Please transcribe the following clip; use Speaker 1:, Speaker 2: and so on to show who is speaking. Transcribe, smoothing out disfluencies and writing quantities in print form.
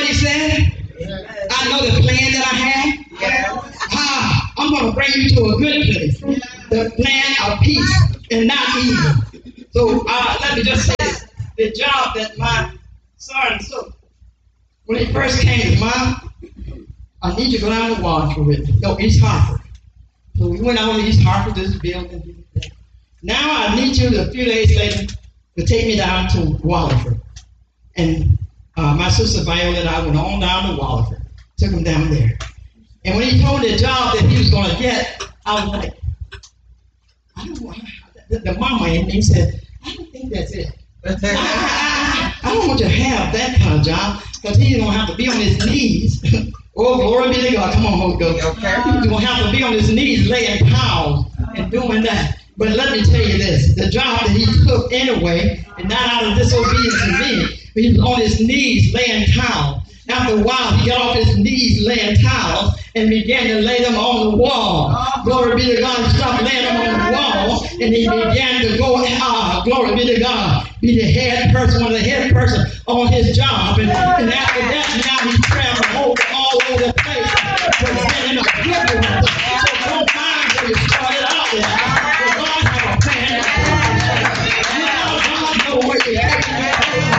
Speaker 1: he said? I know the plan that I have. I'm going to bring you to a good place. The plan of peace and not evil. So let me just say this. The job that my son took, when he first came to Mom, I need you to go down to Waterford with me. No, East Hartford. So we went out to East Hartford, this building. Now I need you a few days later to take me down to Waterford. And my sister Viola and I went on down to Waterford. Took him down there. And when he told me the job that he was going to get, I was like, I don't want the mama in me said, I don't think that's it. I don't want you to have that kind of job because he's going to have to be on his knees. Oh, glory be to God. Come on, Holy Ghost. Okay. He's going to have to be on his knees laying towels and doing that. But let me tell you this. The job that he took anyway, and not out of disobedience to me, but he was on his knees laying towels. After a while, he got off his knees laying towels and began to lay them on the wall. Glory be to God. He stopped laying them on the wall, and he began to go, glory be to God, be the head person, one of the head person on his job.